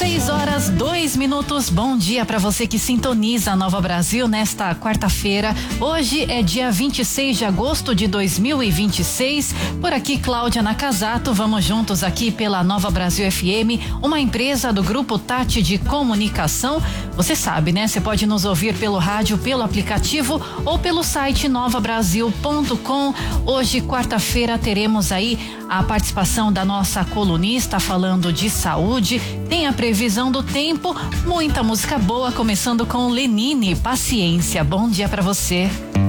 6:02. Bom dia para você que sintoniza a Nova Brasil nesta quarta-feira. Hoje é dia 26 de agosto de 2026. Por aqui, Cláudia Nakazato. Vamos juntos aqui pela Nova Brasil FM, uma empresa do Grupo Tati de Comunicação. Você sabe, né? Você pode nos ouvir pelo rádio, pelo aplicativo ou pelo site novabrasil.com. Hoje, quarta-feira, teremos aí a participação da nossa colunista falando de saúde. Tem a previsão do tempo, muita música boa, começando com Lenine, Paciência. Bom dia para você.